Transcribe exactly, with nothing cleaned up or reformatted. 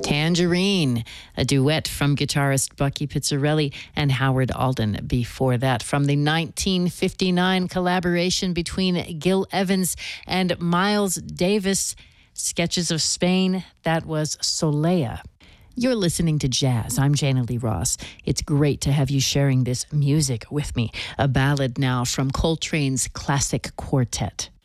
Tangerine, a duet from guitarist Bucky Pizzarelli and Howard Alden. Before that, from the nineteen fifty-nine collaboration between Gil Evans and Miles Davis, Sketches of Spain, that was Solea. You're listening to Jazz. I'm Jana Lee Ross. It's great to have you sharing this music with me. A ballad now from Coltrane's Classic Quartet.